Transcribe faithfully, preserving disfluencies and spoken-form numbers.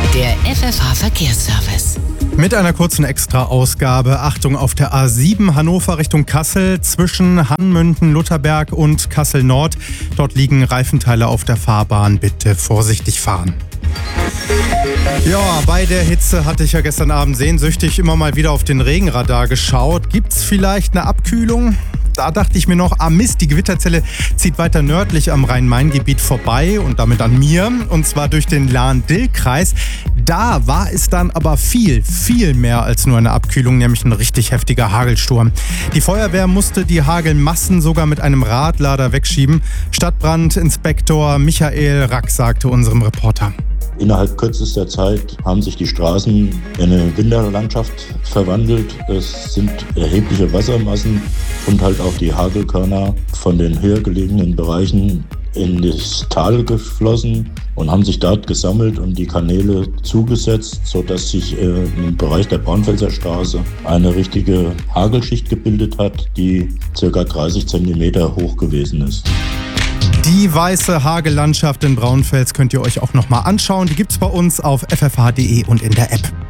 Der F F H-Verkehrsservice. Mit einer kurzen Extra-Ausgabe. Achtung auf der A sieben Hannover Richtung Kassel zwischen Hanmünden, Lutherberg und Kassel Nord. Dort liegen Reifenteile auf der Fahrbahn. Bitte vorsichtig fahren. Ja, bei der Hitze hatte ich ja gestern Abend sehnsüchtig immer mal wieder auf den Regenradar geschaut. Gibt's vielleicht eine Abkühlung? Da dachte ich mir noch, ah Mist, die Gewitterzelle zieht weiter nördlich am Rhein-Main-Gebiet vorbei und damit an mir, und zwar durch den Lahn-Dill-Kreis. Da war es dann aber viel, viel mehr als nur eine Abkühlung, nämlich ein richtig heftiger Hagelsturm. Die Feuerwehr musste die Hagelmassen sogar mit einem Radlader wegschieben. Stadtbrandinspektor Michael Rack sagte unserem Reporter: Innerhalb kürzester Zeit haben sich die Straßen in eine Winterlandschaft verwandelt. Es sind erhebliche Wassermassen und halt auch die Hagelkörner von den höher gelegenen Bereichen in das Tal geflossen und haben sich dort gesammelt und die Kanäle zugesetzt, sodass sich äh, im Bereich der Braunfelser Straße eine richtige Hagelschicht gebildet hat, die ca. dreißig Zentimeter hoch gewesen ist. Die weiße Hagellandschaft in Braunfels könnt ihr euch auch nochmal anschauen. Die gibt's bei uns auf f f h punkt d e und in der App.